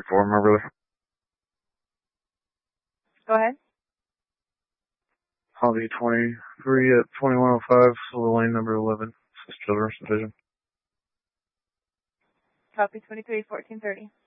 for my brother. Go ahead. Hobby 23 at 2105, Silver Lane, number 11. This is Children's Division. Copy 23, 1430.